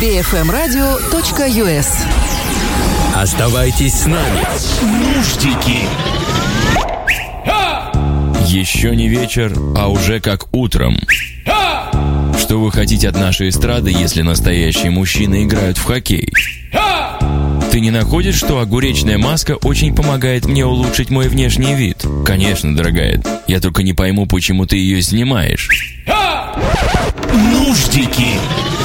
bfmradio.us. Оставайтесь с нами. Нуждики. Еще не вечер, а уже как утром. Что вы хотите от нашей эстрады, если настоящие мужчины играют в хоккей? Ты не находишь, что огуречная маска очень помогает мне улучшить мой внешний вид? Конечно, дорогая. Я только не пойму, почему ты ее снимаешь. Нуждики.